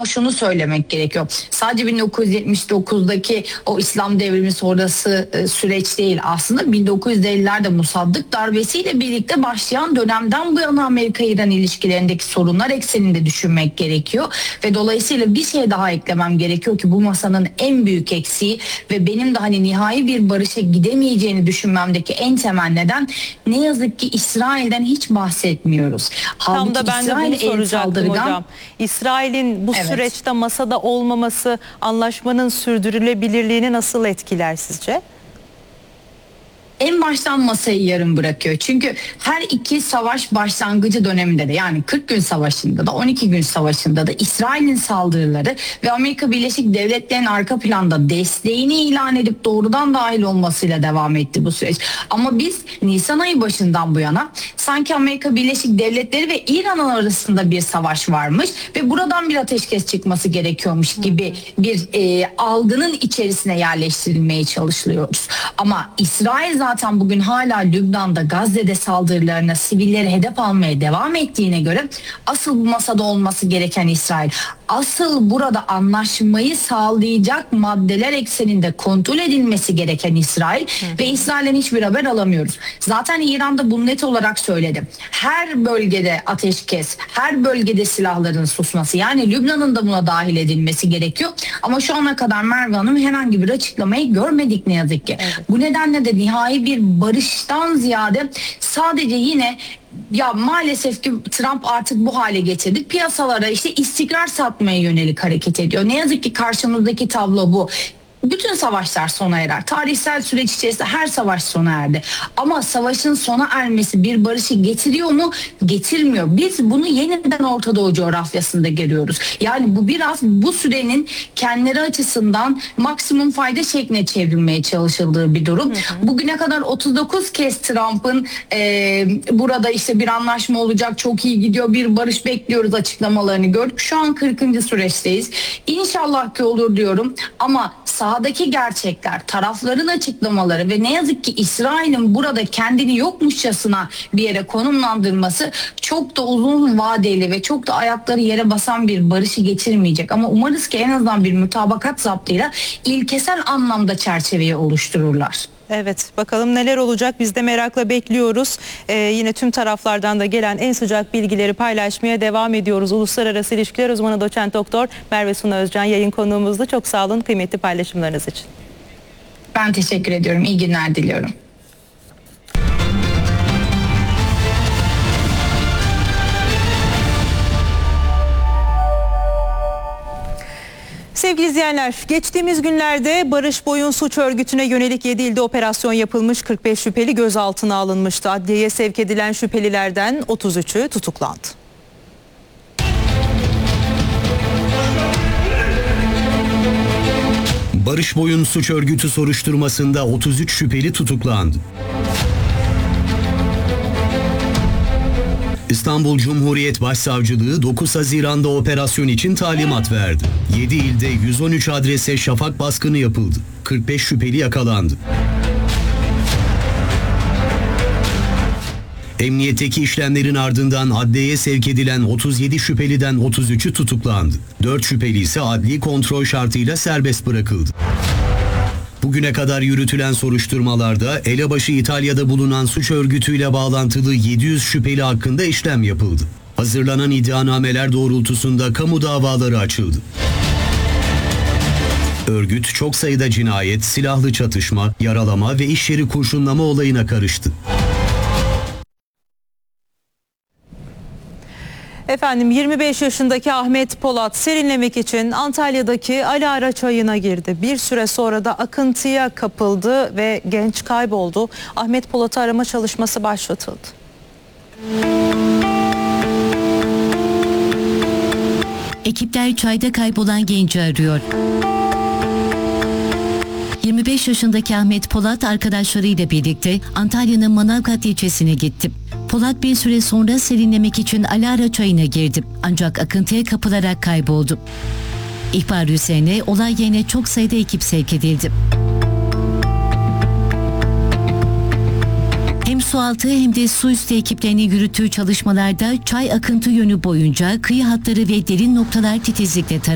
şunu söylemek gerekiyor. Sadece 1979'daki o İslam devrimi sonrası süreç değil. Aslında 1950'lerde Musaddık darbesiyle birlikte başlayan dönemden bu yana Amerika-İran ilişkilerindeki sorunlar ekseninde düşünmek gerekiyor. Ve dolayısıyla bir şey daha eklemem gerekiyor ki bu masanın en büyük eksiği ve benim de hani nihai bir barışa gidemeyeceğini düşünmemdeki en temel neden, ne yazık ki İsrail'den hiç bahsetmiyoruz. Tam da ben de bunu soracaktım hocam. İsrail'in bu süreçte masada olmaması anlaşmanın sürdürülebilirliğini nasıl etkiler sizce? En baştan masayı yarım bırakıyor. Çünkü her iki savaş başlangıcı döneminde de, yani 40 gün savaşında da 12 gün savaşında da İsrail'in saldırıları ve Amerika Birleşik Devletleri'nin arka planda desteğini ilan edip doğrudan dahil olmasıyla devam etti bu süreç. Ama biz Nisan ayı başından bu yana sanki Amerika Birleşik Devletleri ve İran arasında bir savaş varmış ve buradan bir ateşkes çıkması gerekiyormuş gibi bir algının içerisine yerleştirilmeye çalışıyoruz. Ama İsrail zaten bugün hala Lübnan'da, Gazze'de saldırılarına, sivilleri hedef almaya devam ettiğine göre asıl bu masada olması gereken İsrail. Asıl burada anlaşmayı sağlayacak maddeler ekseninde kontrol edilmesi gereken İsrail ve İsrail'den hiçbir haber alamıyoruz. Zaten İran'da bunu net olarak söyledi. Her bölgede ateşkes, her bölgede silahların susması, yani Lübnan'ın da buna dahil edilmesi gerekiyor. Ama şu ana kadar Merve Hanım herhangi bir açıklamayı görmedik ne yazık ki. Evet. Bu nedenle de nihai bir barıştan ziyade sadece yine maalesef ki Trump artık bu hale getirdi. Piyasalara işte istikrar satmaya yönelik hareket ediyor. Ne yazık ki karşımızdaki tablo bu. Bütün savaşlar sona erer. Tarihsel süreç içerisinde her savaş sona erdi. Ama savaşın sona ermesi bir barışı getiriyor mu? Getirmiyor. Biz bunu yeniden Orta Doğu coğrafyasında görüyoruz. Yani bu biraz bu sürenin kendileri açısından maksimum fayda şekline çevrilmeye çalışıldığı bir durum. Bugüne kadar 39 kez Trump'ın burada işte bir anlaşma olacak, çok iyi gidiyor, bir barış bekliyoruz açıklamalarını gördük. Şu an 40. süreçteyiz. İnşallah ki olur diyorum ama sahadaki gerçekler, tarafların açıklamaları ve ne yazık ki İsrail'in burada kendini yokmuşçasına bir yere konumlandırması çok da uzun vadeli ve çok da ayakları yere basan bir barışı getirmeyecek. Ama umarız ki en azından bir mutabakat zaptıyla ilkesel anlamda çerçeveyi oluştururlar. Evet, bakalım neler olacak, biz de merakla bekliyoruz. Yine tüm taraflardan da gelen en sıcak bilgileri paylaşmaya devam ediyoruz. Uluslararası İlişkiler Uzmanı Doçent Doktor Merve Suna Özcan yayın konuğumuzdu. Çok sağ olun kıymetli paylaşımlarınız için. Ben teşekkür ediyorum. İyi günler diliyorum. Sevgili izleyenler, geçtiğimiz günlerde Barış Boyun Suç Örgütü'ne yönelik 7 ilde operasyon yapılmış, 45 şüpheli gözaltına alınmıştı. Adliyeye sevk edilen şüphelilerden 33'ü tutuklandı. Barış Boyun Suç Örgütü soruşturmasında 33 şüpheli tutuklandı. İstanbul Cumhuriyet Başsavcılığı 9 Haziran'da operasyon için talimat verdi. 7 ilde 113 adrese şafak baskını yapıldı. 45 şüpheli yakalandı. Emniyetteki işlemlerin ardından adliyeye sevk edilen 37 şüpheliden 33'ü tutuklandı. 4 şüpheli ise adli kontrol şartıyla serbest bırakıldı. Bugüne kadar yürütülen soruşturmalarda elebaşı İtalya'da bulunan suç örgütüyle bağlantılı 700 şüpheli hakkında işlem yapıldı. Hazırlanan iddianameler doğrultusunda kamu davaları açıldı. Örgüt çok sayıda cinayet, silahlı çatışma, yaralama ve iş yeri kurşunlama olayına karıştı. Efendim 25 yaşındaki Ahmet Polat serinlemek için Antalya'daki Alara Çayı'na girdi. Bir süre sonra da akıntıya kapıldı ve genç kayboldu. Ahmet Polat'ı arama çalışması başlatıldı. Ekipler çayda kaybolan genci arıyor. 25 yaşındaki Ahmet Polat arkadaşlarıyla birlikte Antalya'nın Manavgat ilçesine gitti. Polat bir süre sonra serinlemek için Alara Çayı'na girdi. Ancak akıntıya kapılarak kayboldu. İhbar üzerine olay yerine çok sayıda ekip sevk edildi. Hem sualtı hem de su üstü ekiplerinin yürüttüğü çalışmalarda çay akıntı yönü boyunca kıyı hatları ve derin noktalar titizlikle tarandı.